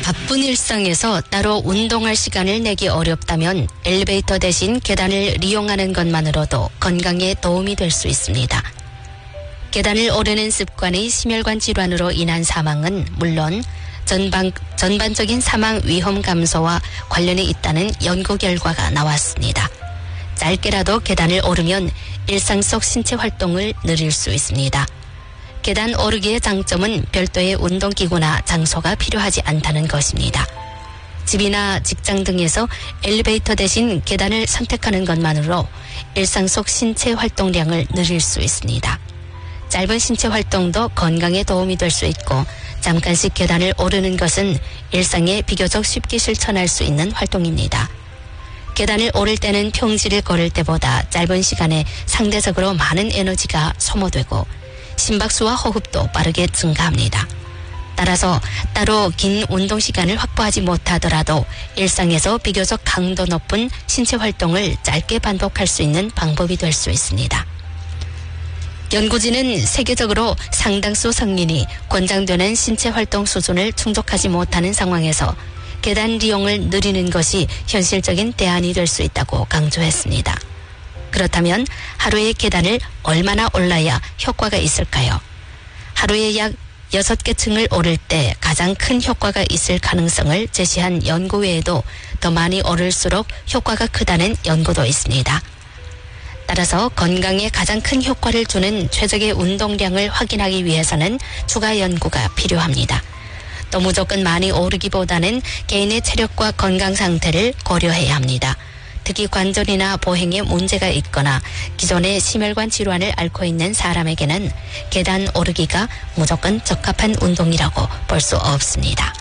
바쁜 일상에서 따로 운동할 시간을 내기 어렵다면 엘리베이터 대신 계단을 이용하는 것만으로도 건강에 도움이 될 수 있습니다. 계단을 오르는 습관의 심혈관 질환으로 인한 사망은 물론 전반적인 사망 위험 감소와 관련이 있다는 연구 결과가 나왔습니다. 짧게라도 계단을 오르면 일상 속 신체 활동을 늘릴 수 있습니다. 계단 오르기의 장점은 별도의 운동기구나 장소가 필요하지 않다는 것입니다. 집이나 직장 등에서 엘리베이터 대신 계단을 선택하는 것만으로 일상 속 신체 활동량을 늘릴 수 있습니다. 짧은 신체 활동도 건강에 도움이 될 수 있고 잠깐씩 계단을 오르는 것은 일상에 비교적 쉽게 실천할 수 있는 활동입니다. 계단을 오를 때는 평지를 걸을 때보다 짧은 시간에 상대적으로 많은 에너지가 소모되고 심박수와 호흡도 빠르게 증가합니다. 따라서 따로 긴 운동 시간을 확보하지 못하더라도 일상에서 비교적 강도 높은 신체 활동을 짧게 반복할 수 있는 방법이 될 수 있습니다. 연구진은 세계적으로 상당수 성인이 권장되는 신체 활동 수준을 충족하지 못하는 상황에서 계단 이용을 늘리는 것이 현실적인 대안이 될 수 있다고 강조했습니다. 그렇다면 하루에 계단을 얼마나 올라야 효과가 있을까요? 하루에 약 6개 층을 오를 때 가장 큰 효과가 있을 가능성을 제시한 연구 외에도 더 많이 오를수록 효과가 크다는 연구도 있습니다. 따라서 건강에 가장 큰 효과를 주는 최적의 운동량을 확인하기 위해서는 추가 연구가 필요합니다. 또 무조건 많이 오르기보다는 개인의 체력과 건강 상태를 고려해야 합니다. 특히 관절이나 보행에 문제가 있거나 기존의 심혈관 질환을 앓고 있는 사람에게는 계단 오르기가 무조건 적합한 운동이라고 볼 수 없습니다.